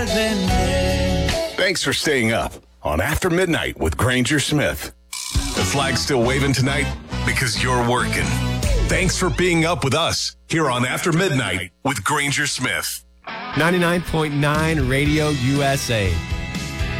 Thanks for staying up on After Midnight with Granger Smith. The flag's still waving tonight because you're working. Thanks for being up with us here on After Midnight with Granger Smith. 99.9 Radio USA.